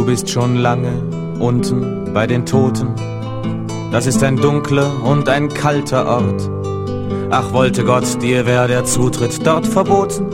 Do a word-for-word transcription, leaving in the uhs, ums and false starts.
bist schon lange unten bei den Toten. Das ist ein dunkler und ein kalter Ort. Ach, wollte Gott, dir wär der Zutritt dort verboten.